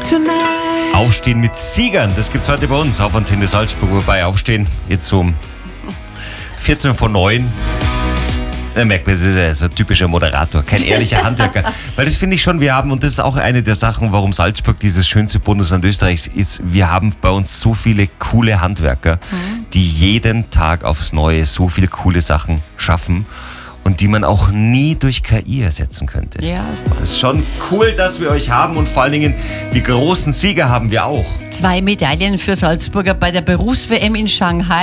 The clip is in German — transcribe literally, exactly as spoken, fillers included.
Aufstehen mit Siegern, das gibt's heute bei uns auf Antenne Salzburg. Wobei Aufstehen jetzt um vierzehn vor neun. Da merkt man, das ist ja so ein typischer Moderator, kein ehrlicher Handwerker. Weil das finde ich schon, wir haben, und das ist auch eine der Sachen, warum Salzburg dieses schönste Bundesland Österreichs ist, wir haben bei uns so viele coole Handwerker, mhm. die jeden Tag aufs Neue so viele coole Sachen schaffen und die man auch nie durch K I ersetzen könnte. Ja, das ist schon cool, dass wir euch haben, und vor allen Dingen die großen Sieger haben wir auch. Zwei Medaillen für Salzburger bei der Berufs-W M in Shanghai.